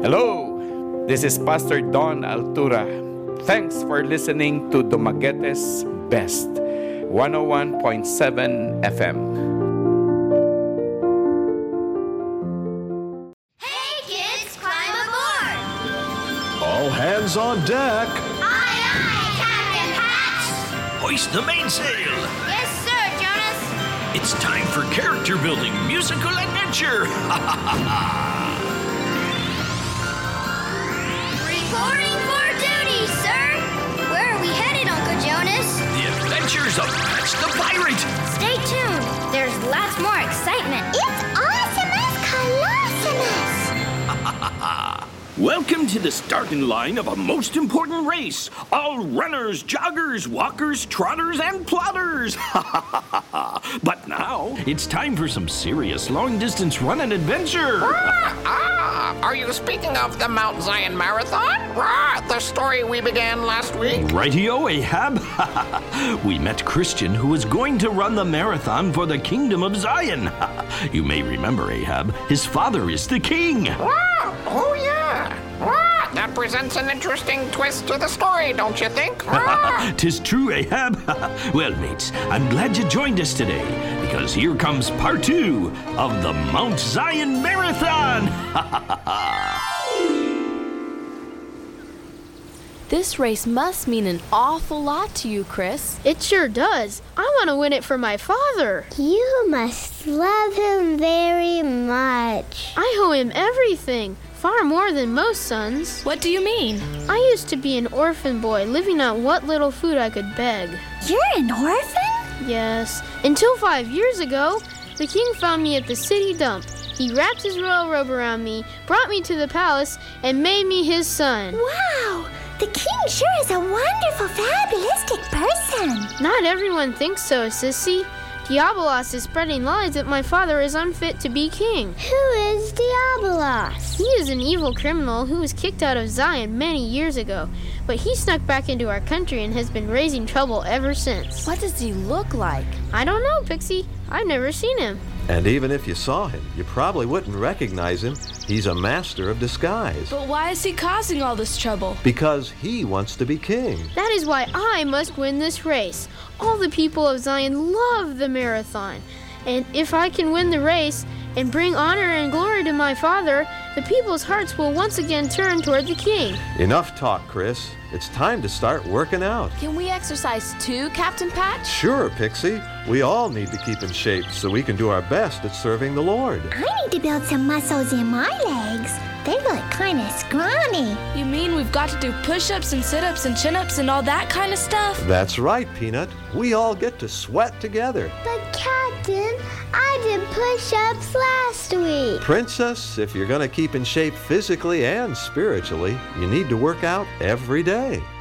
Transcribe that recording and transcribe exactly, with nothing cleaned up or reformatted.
Hello, this is Pastor Don Altura. Thanks for listening to Dumaguete's Best, one oh one point seven F M. Hey kids, climb aboard! All hands on deck. Aye, aye, Captain Hatch! Hoist the mainsail! Yes, sir, Jonas! It's time for character building musical adventure! Reporting for duty, sir! Where are we headed, Uncle Jonas? The adventures of Patch the Pirate! Stay tuned. There's lots more excitement. It's Awesomeness Colossimus! Welcome to the starting line of a most important race. All runners, joggers, walkers, trotters, and plotters. But now, it's time for some serious long-distance running adventure. Ah, ah, are you speaking of the Mount Zion Marathon? Ah, the story we began last week? Rightio, Ahab. We met Christian, who was going to run the marathon for the Kingdom of Zion. You may remember, Ahab, his father is the king. Ah, oh, yeah. Ah, that presents an interesting twist to the story, don't you think? Ah. Tis true, Ahab. Well, mates, I'm glad you joined us today, because here comes part two of the Mount Zion Marathon. This race must mean an awful lot to you, Chris. It sure does. I want to win it for my father. You must love him very much. I owe him everything, far more than most sons. What do you mean? I used to be an orphan boy living on what little food I could beg. You're an orphan? Yes, until five years ago, the king found me at the city dump. He wrapped his royal robe around me, brought me to the palace, and made me his son. Wow! The king sure is a wonderful, fabulistic person. Not everyone thinks so, Sissy. Diabolos is spreading lies that my father is unfit to be king. Who is Diabolos? He is an evil criminal who was kicked out of Zion many years ago, but he snuck back into our country and has been raising trouble ever since. What does he look like? I don't know, Pixie. I've never seen him. And even if you saw him, you probably wouldn't recognize him. He's a master of disguise. But why is he causing all this trouble? Because he wants to be king. That is why I must win this race. All the people of Zion love the marathon. And if I can win the race and bring honor and glory to my father, the people's hearts will once again turn toward the king. Enough talk, Chris. It's time to start working out. Can we exercise too, Captain Patch? Sure, Pixie. We all need to keep in shape so we can do our best at serving the Lord. I need to build some muscles in my legs. They look kind of scrawny. You mean we've got to do push-ups and sit-ups and chin-ups and all that kind of stuff? That's right, Peanut. We all get to sweat together. But Captain, I did push-ups last week. Princess, if you're going to keep in shape physically and spiritually, you need to work out every day.